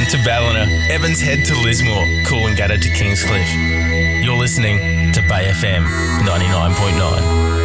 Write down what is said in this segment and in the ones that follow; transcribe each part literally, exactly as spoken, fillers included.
Darwin to Ballina, Evans Head to Lismore, Coolangatta to Kingscliff. You're listening to Bay F M ninety-nine point nine.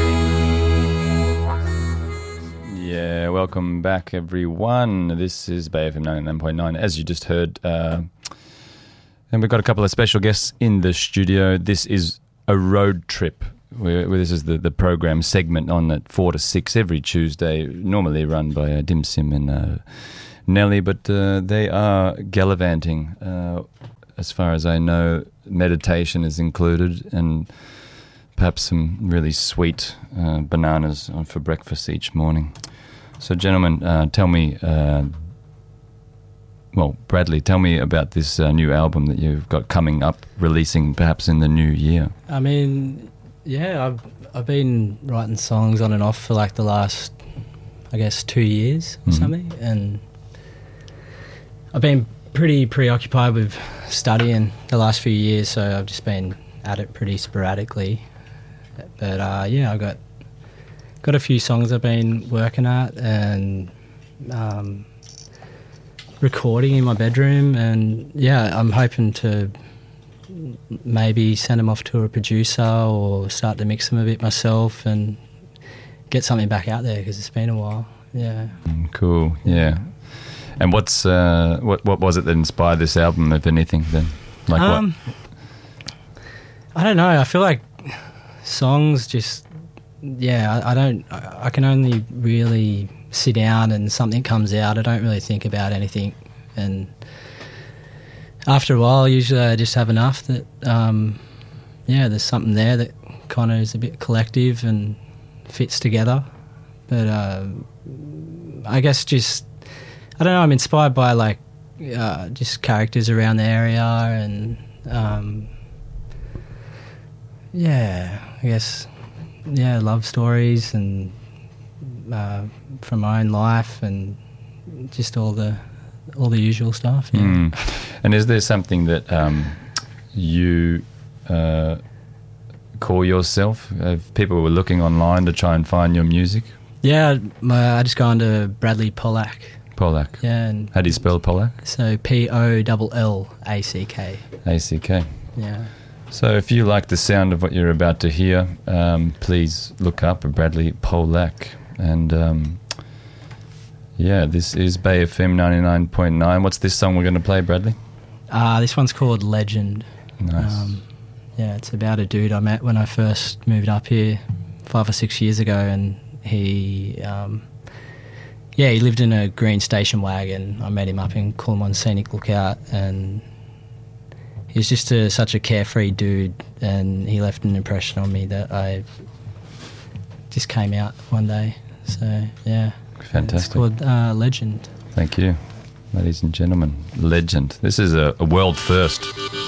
Yeah, welcome back, everyone. This is Bay F M ninety-nine point nine, as you just heard. Uh, and we've got a couple of special guests in the studio. This is a road trip. Where, where this is the, the program segment on at four to six every Tuesday, normally run by uh, Dim Sim and uh, Nelly, but uh, they are gallivanting. Uh, as far as I know, meditation is included and perhaps some really sweet uh, bananas on for breakfast each morning. So, gentlemen, uh, tell me, uh, well, Bradley, tell me about this uh, new album that you've got coming up, releasing perhaps in the new year. I mean... Yeah, I've I've been writing songs on and off for like the last, I guess, two years or mm-hmm. something, and I've been pretty preoccupied with studying the last few years, so I've just been at it pretty sporadically. But uh, yeah, I've got got a few songs I've been working at and um, recording in my bedroom, and yeah, I'm hoping to maybe send them off to a producer or start to mix them a bit myself and get something back out there because it's been a while. Yeah. Cool. Yeah. And what's uh, what what was it that inspired this album, if anything? Then, like um, what? I don't know. I feel like songs just yeah. I, I don't. I, I can only really sit down and something comes out. I don't really think about anything and. After a while, usually I just have enough that, um, yeah, there's something there that kind of is a bit collective and fits together. But uh, I guess just, I don't know, I'm inspired by like uh, just characters around the area and, um, yeah, I guess, yeah, love stories and uh, from my own life and just all the... all the usual stuff. Yeah. Mm. And is there something that um, you uh, call yourself? If people were looking online to try and find your music? Yeah, my, I just go under Bradley Pollack. Pollack. Yeah. And how do you spell Pollack? So P O L L A C K. A C K. Yeah. So if you like the sound of what you're about to hear, um, please look up Bradley Pollack. And... Um, yeah, this is Bay F M ninety-nine point nine. What's this song we're going to play, Bradley? Uh, this one's called Legend. Nice. Um, yeah, it's about a dude I met when I first moved up here five or six years ago, and he, um, yeah, he lived in a green station wagon. I met him up in Coolmon Scenic Lookout, and he was just a, such a carefree dude, and he left an impression on me that I just came out one day. So, yeah. Fantastic. It's called uh, Legend. Thank you, ladies and gentlemen. Legend. This is a, a world first.